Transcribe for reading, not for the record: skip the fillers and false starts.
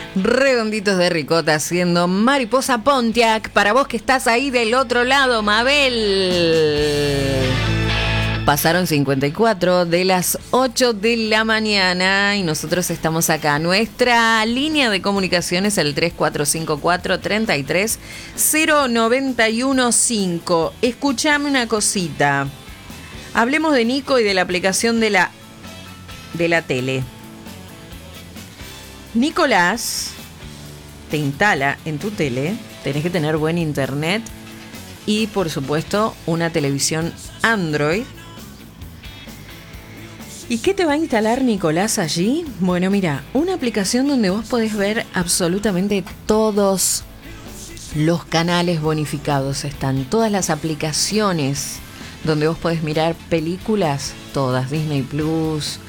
Redonditos de ricota haciendo Mariposa Pontiac. Para vos que estás ahí del otro lado, Mabel. Pasaron 54 de las 8 de la mañana y nosotros estamos acá. Nuestra línea de comunicación es el 3454-33-0915. Escuchame una cosita. Hablemos de Nico y de la aplicación de la tele. Nicolás te instala en tu tele, tenés que tener buen internet y por supuesto una televisión Android. ¿Y qué te va a instalar Nicolás allí? Bueno, mira, una aplicación donde vos podés ver absolutamente todos los canales bonificados. Están todas las aplicaciones donde vos podés mirar películas, todas, Disney Plus,